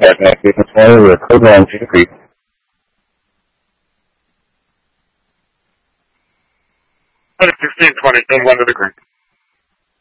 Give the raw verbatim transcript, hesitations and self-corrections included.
Cashman speaking this morning. We're code one to the creek. sixteen twenty, code one to the creek.